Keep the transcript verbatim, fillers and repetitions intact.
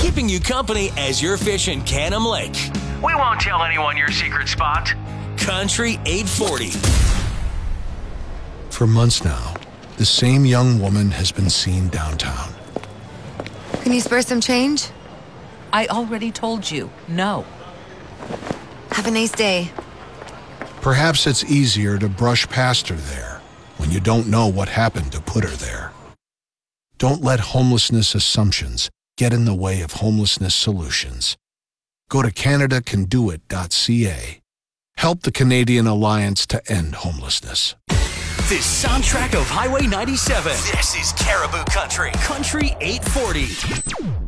keeping you company as you're fishing Canham Lake. We won't tell anyone your secret spot. Country eight forty. For months now, the same young woman has been seen downtown. Can you spare some change? I already told you, no. Have a nice day. Perhaps it's easier to brush past her there when you don't know what happened to put her there. Don't let homelessness assumptions get in the way of homelessness solutions. Go to Canada Can Do It dot C A. Help the Canadian Alliance to End Homelessness. The soundtrack of Highway ninety-seven. This is Caribou Country. Country eight forty.